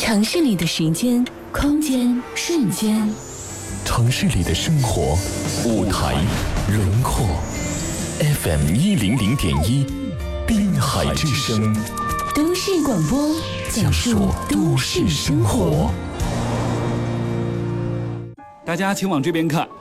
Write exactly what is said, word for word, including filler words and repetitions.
城市里的时间、空间、瞬间， 城市里的生活，舞台、轮廓。F M 一零零点一，滨海之声， 都市广播，讲述都市生活。 大家请往这边看，